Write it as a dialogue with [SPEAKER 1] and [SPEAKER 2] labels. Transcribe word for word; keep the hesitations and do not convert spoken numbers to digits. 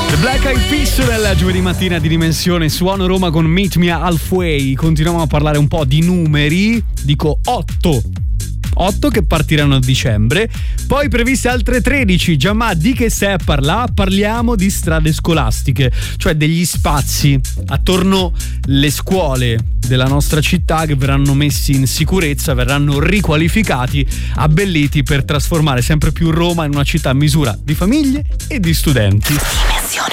[SPEAKER 1] Black Eyed Peas nel giovedì mattina di Dimensione Suono Roma con Meet Me Halfway. Continuiamo a parlare un po' di numeri. Dico otto otto che partiranno a dicembre, poi previste altre tredici. Giamma, di che stai a parlare? Parliamo di strade scolastiche, cioè degli spazi attorno alle scuole della nostra città che verranno messi in sicurezza, verranno riqualificati, abbelliti per trasformare sempre più Roma in una città a misura di famiglie e di studenti.